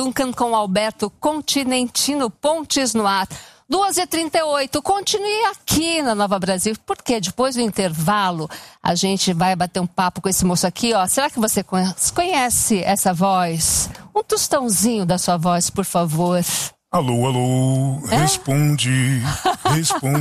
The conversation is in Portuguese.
Duncan com Alberto Continentino Pontes no ar. 2h38, continue aqui na Nova Brasil, porque depois do intervalo a gente vai bater um papo com esse moço aqui, ó. Será que você conhece essa voz? Um tostãozinho da sua voz, por favor. Alô, alô, responde.